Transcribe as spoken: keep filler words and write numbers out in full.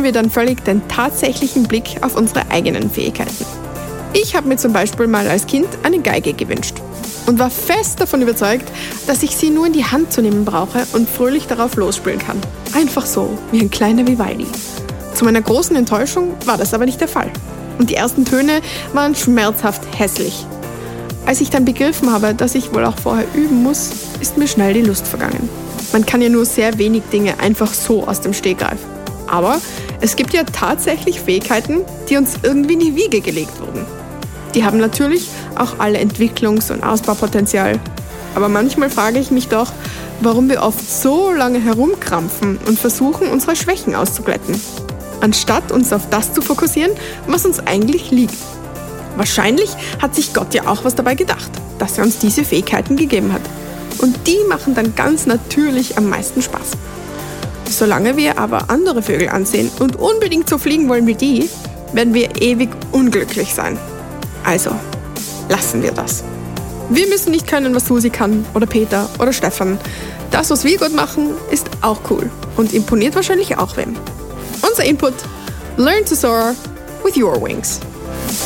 wir dann völlig den tatsächlichen Blick auf unsere eigenen Fähigkeiten. Ich habe mir zum Beispiel mal als Kind eine Geige gewünscht und war fest davon überzeugt, dass ich sie nur in die Hand zu nehmen brauche und fröhlich darauf losspielen kann. Einfach so, wie ein kleiner Vivaldi. Zu meiner großen Enttäuschung war das aber nicht der Fall. Und die ersten Töne waren schmerzhaft hässlich. Als ich dann begriffen habe, dass ich wohl auch vorher üben muss, ist mir schnell die Lust vergangen. Man kann ja nur sehr wenig Dinge einfach so aus dem Stegreif. Aber es gibt ja tatsächlich Fähigkeiten, die uns irgendwie in die Wiege gelegt wurden. Die haben natürlich auch alle Entwicklungs- und Ausbaupotenzial. Aber manchmal frage ich mich doch, warum wir oft so lange herumkrampfen und versuchen, unsere Schwächen auszuglätten, anstatt uns auf das zu fokussieren, was uns eigentlich liegt. Wahrscheinlich hat sich Gott ja auch was dabei gedacht, dass er uns diese Fähigkeiten gegeben hat. Und die machen dann ganz natürlich am meisten Spaß. Solange wir aber andere Vögel ansehen und unbedingt so fliegen wollen wie die, werden wir ewig unglücklich sein. Also, lassen wir das. Wir müssen nicht können, was Susi kann oder Peter oder Stefan. Das, was wir gut machen, ist auch cool und imponiert wahrscheinlich auch wem. Unser Input: Learn to soar with your wings.